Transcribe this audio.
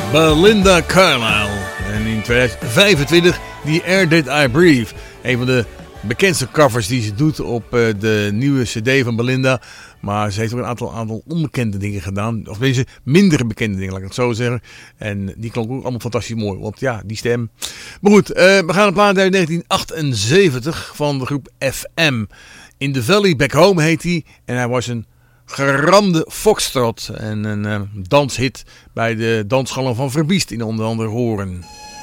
Belinda Carlisle. En in 2025 The Air That I Breathe. Een van de bekendste covers die ze doet op de nieuwe cd van Belinda. Maar ze heeft ook een aantal onbekende dingen gedaan. Of deze minder bekende dingen, laat ik het zo zeggen. En die klonk ook allemaal fantastisch mooi. Want ja, die stem. Maar goed, we gaan een plaat uit 1978 van de groep FM. In the Valley Back Home heet hij. En hij was een geramde foxtrot. En een danshit bij de danshallen van Verbiest in onder andere Hoorn.